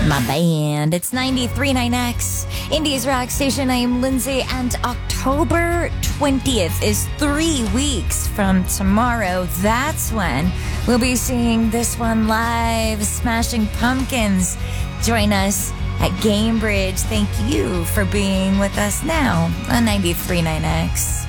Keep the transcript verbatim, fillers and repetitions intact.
My band. It's ninety-three point nine X, Indies Rock Station. I am Lindsay, and October twentieth is three weeks from tomorrow. That's when we'll be seeing this one live, Smashing Pumpkins. Join us at Gamebridge. Thank you for being with us now on ninety-three point nine X.